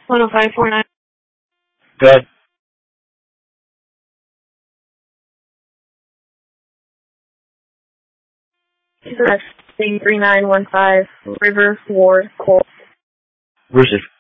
10549. Go ahead. That's 3915 River Ward, Cole. Receive.